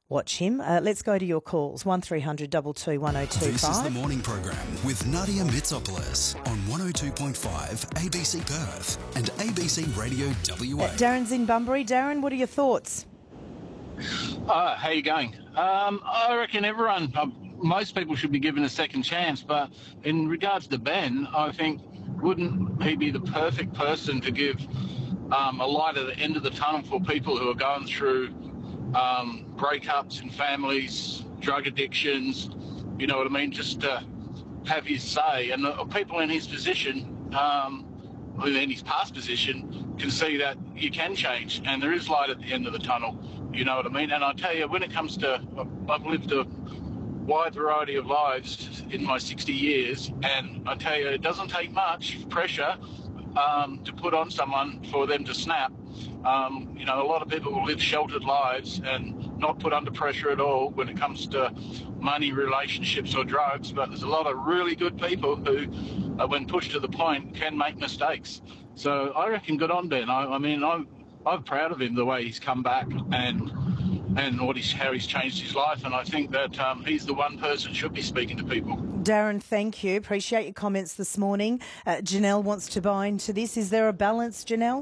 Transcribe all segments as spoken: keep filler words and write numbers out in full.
watch him. Uh, let's go to your calls. one three hundred two two one oh two five. This is the morning program with Nadia Mitsopoulos on one oh two point five A B C Perth and A B C Radio W A. Uh, Darren's in Bunbury. Darren, what are your thoughts? Uh, how you going? Um, I reckon everyone, uh, most people should be given a second chance, but in regards to Ben, I think wouldn't he be the perfect person to give um, a light at the end of the tunnel for people who are going through um, breakups in families, drug addictions, you know what I mean, just to have his say. And uh, people in his position, um, in his past position, can see that you can change and there is light at the end of the tunnel. You know what I mean? And I tell you, when it comes to, I've lived a wide variety of lives in my sixty years, and I tell you, it doesn't take much pressure um, to put on someone for them to snap. Um, you know, a lot of people will live sheltered lives and not put under pressure at all when it comes to money, relationships or drugs, but there's a lot of really good people who, uh, when pushed to the point, can make mistakes. So I reckon good on Ben. I, I mean, I'm I'm proud of him, the way he's come back and and what he's, how he's changed his life. And I think that um, he's the one person should be speaking to people. Darren, thank you. Appreciate your comments this morning. Uh, Janelle wants to buy into this. Is there a balance, Janelle?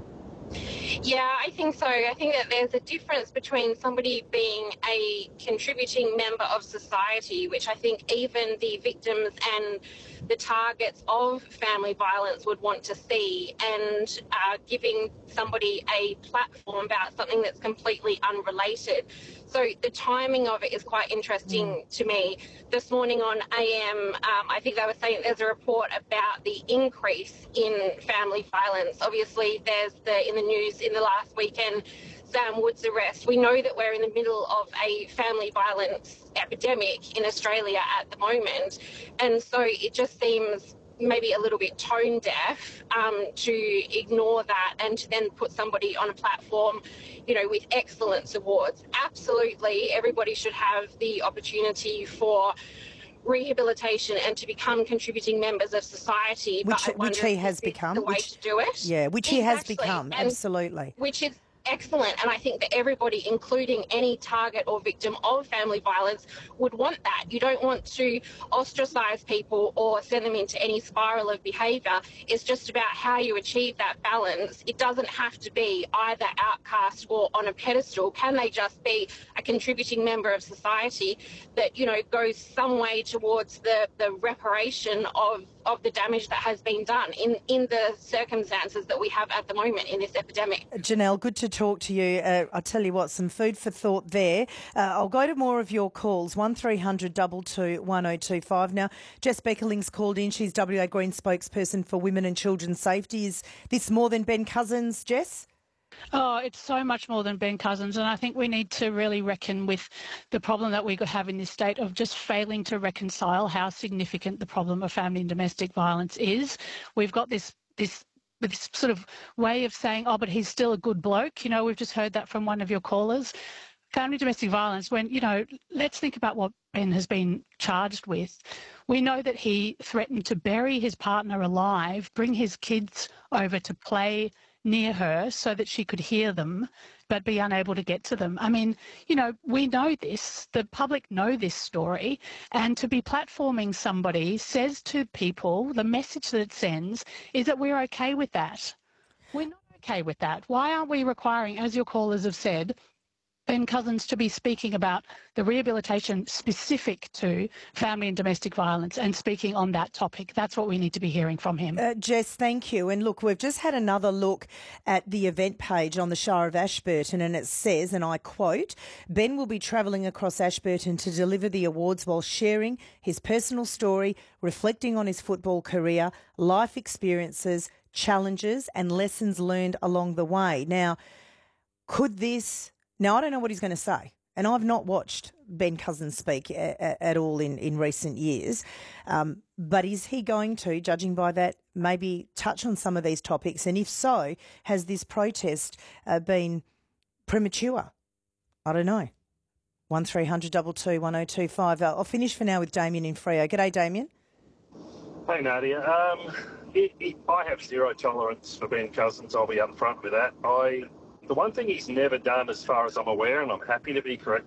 Yeah, I think so. I think that there's a difference between somebody being a contributing member of society, which I think even the victims and the targets of family violence would want to see, and uh, giving somebody a platform about something that's completely unrelated. So the timing of it is quite interesting mm. to me. This morning on A M, um, I think they were saying there's a report about the increase in family violence. Obviously, there's the in the news in the last weekend, Sam Wood's arrest. We know that we're in the middle of a family violence epidemic in Australia at the moment. And so it just seems maybe a little bit tone deaf um, to ignore that and to then put somebody on a platform, you know, with excellence awards. Absolutely, everybody should have the opportunity for rehabilitation and to become contributing members of society. Which, but which he has become. The way which, to do it. Yeah, which exactly. he has become, and absolutely. Which is excellent, and I think that everybody, including any target or victim of family violence, would want that. You don't want to ostracise people or send them into any spiral of behaviour. It's just about how you achieve that balance. It doesn't have to be either outcast or on a pedestal. Can they just be a contributing member of society that, you know, goes some way towards the, the reparation of of the damage that has been done in, in the circumstances that we have at the moment in this epidemic. Janelle, good to talk to you. Uh, I'll tell you what, some food for thought there. Uh, I'll go to more of your calls, one three hundred two two one oh two five. Now, Jess Beckerling's called in. She's W A Green spokesperson for Women and Children's Safety. Is this more than Ben Cousins, Jess? Oh, it's so much more than Ben Cousins, and I think we need to really reckon with the problem that we have in this state of just failing to reconcile how significant the problem of family and domestic violence is. We've got this this this sort of way of saying, oh, but he's still a good bloke. You know, we've just heard that from one of your callers. Family domestic violence, when, you know, let's think about what Ben has been charged with. We know that he threatened to bury his partner alive, bring his kids over to play near her so that she could hear them but be unable to get to them. I mean, you know, we know this, the public know this story, and to be platforming somebody says to people, the message that it sends is that we're okay with that. We're not okay with that. Why aren't we requiring, as your callers have said, Ben Cousins to be speaking about the rehabilitation specific to family and domestic violence and speaking on that topic? That's what we need to be hearing from him. Uh, Jess, thank you. And look, we've just had another look at the event page on the Shire of Ashburton, and it says, and I quote, Ben will be travelling across Ashburton to deliver the awards while sharing his personal story, reflecting on his football career, life experiences, challenges and lessons learned along the way. Now, could this... Now, I don't know what he's going to say, and I've not watched Ben Cousins speak a, a, at all in, in recent years, um, but is he going to, judging by that, maybe touch on some of these topics? And if so, has this protest uh, been premature? I don't know. one three hundred two two one oh two five. I'll finish for now with Damien in Freo. G'day, Damien. Hey, Nadia. Um, it, it, I have zero tolerance for Ben Cousins. I'll be upfront with that. I... The one thing he's never done, as far as I'm aware, and I'm happy to be corrected